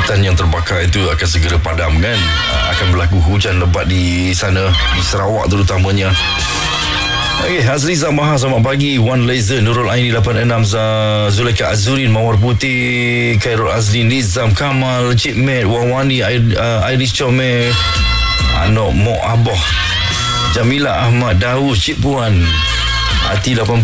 hutan yang terbakar itu akan segera padam kan. Akan berlaku hujan lebat di sana, di Sarawak terutamanya. Okey, Hazriza Maha, selamat pagi. Wan Laser, Nurul Aini 86, Zulaika Azurin, Mawar Putih, Khairul Azlin, Nizam Kamal, Cik Mat, Wawani, Iris Comel, Anok Mok Abah, Jamila Ahmad, Daus, Cik Puan, Ati 80,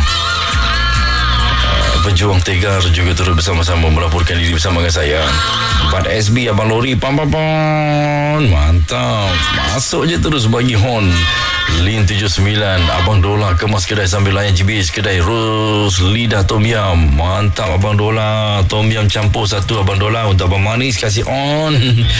Pejuang Tegar juga turut bersama-sama melaporkan diri bersama dengan saya. Bad SB, Abang Lori, pam. Mantap. Masuk je terus bagi horn. Lin 79, Abang Dola kemas kedai sambil layan GBH kedai Rose Lidah Tom Yam. Mantap Abang Dola. Tom Yam campur satu Abang Dola. Untuk Abang Manis kasih on.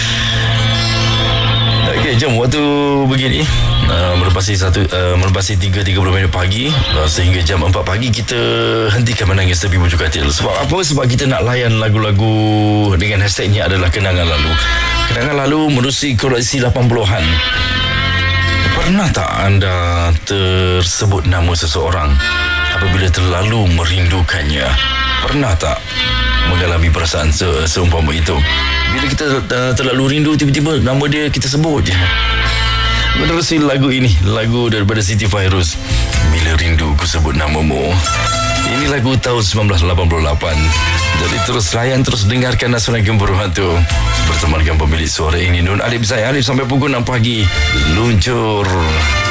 Okey, jom waktu begini melepasi 3.30 minit pagi sehingga jam 4 pagi kita hentikan menangis tepi bujuk katil. Sebab apa? Sebab kita nak layan lagu-lagu dengan hashtagnya adalah kenangan lalu. Kenangan lalu menerusi koleksi 80-an. Pernah tak anda tersebut nama seseorang apabila terlalu merindukannya? Pernah tak mengalami perasaan seumpama itu? Bila kita terlalu rindu, tiba-tiba nama dia kita sebut je. Menerusi lagu ini, lagu daripada Siti Fairuz, Bila Rindu Ku Sebut Namamu. Ini lagu tahun 1988. Jadi terus layan, terus dengarkan Nasional Gemburu Hantu bertemankan pemilik suara ini Nun Alif. Saya Alif sampai pukul 6 pagi. Luncur.